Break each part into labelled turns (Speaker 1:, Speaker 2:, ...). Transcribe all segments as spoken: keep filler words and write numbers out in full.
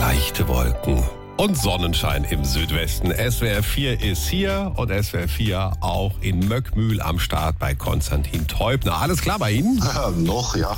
Speaker 1: leichte Wolken und Sonnenschein im Südwesten. S W R vier ist hier und S W R vier auch in Möckmühl am Start bei Konstantin Teubner. Alles klar bei Ihnen?
Speaker 2: Ja, noch, ja.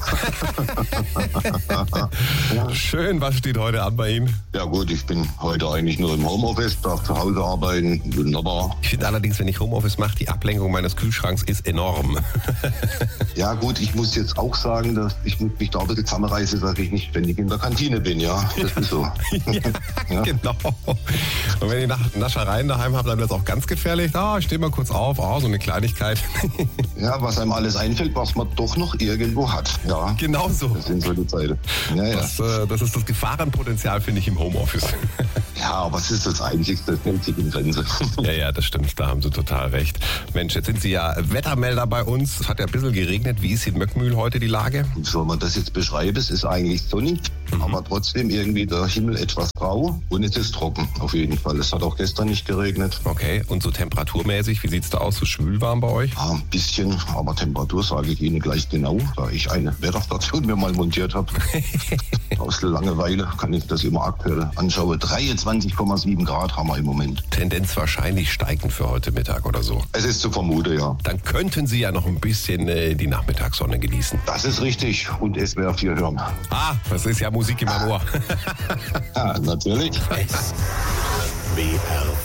Speaker 1: ja. Schön, was steht heute an bei Ihnen?
Speaker 2: Ja gut, ich bin heute eigentlich nur im Homeoffice, darf zu Hause arbeiten, wunderbar.
Speaker 1: Ich finde allerdings, wenn ich Homeoffice mache, die Ablenkung meines Kühlschranks ist enorm.
Speaker 2: Ja gut, ich muss jetzt auch sagen, dass ich mich da ein bisschen zusammenreiße, dass ich nicht ständig in der Kantine bin, ja. Das ist so.
Speaker 1: ja, ja. Genau. Und wenn ihr nach Naschereien daheim habt, dann wird es auch ganz gefährlich. Ah, ich stehe mal kurz auf, oh, so eine Kleinigkeit.
Speaker 2: Ja, was einem alles einfällt, was man doch noch irgendwo hat. Ja,
Speaker 1: genau so.
Speaker 2: Das sind so die Zeiten. Ja, ja.
Speaker 1: Das, äh, das ist das Gefahrenpotenzial, finde ich, im Homeoffice.
Speaker 2: Ja, aber es ist das Einzigste, das hält sich in Grenze.
Speaker 1: Ja, ja, das stimmt, da haben Sie total recht. Mensch, jetzt sind Sie ja Wettermelder bei uns. Es hat ja ein bisschen geregnet. Wie ist in Möckmühl heute die Lage?
Speaker 2: Wie soll man das jetzt beschreiben? Es ist eigentlich sonnig, mhm. aber trotzdem irgendwie der Himmel etwas grau und es ist trocken, auf jeden Fall. Es hat auch gestern nicht geregnet.
Speaker 1: Okay, und so temperaturmäßig, wie sieht es da aus? So schwülwarm bei euch?
Speaker 2: Ja, ein bisschen, aber Temperatur sage ich Ihnen gleich genau, da ich eine Wetterstation mir mal montiert habe. Aus Langeweile kann ich das immer aktuell anschauen. dreiundzwanzig Komma sieben Grad haben wir im Moment.
Speaker 1: Tendenz wahrscheinlich steigend für heute Mittag oder so.
Speaker 2: Es ist zu vermuten, ja.
Speaker 1: Dann könnten Sie ja noch ein bisschen äh, die Nachmittagssonne genießen.
Speaker 2: Das ist richtig. Und S W R vier hören.
Speaker 1: Ah, das ist ja Musik in meinem Ohr.
Speaker 2: Ja, natürlich.
Speaker 1: S W R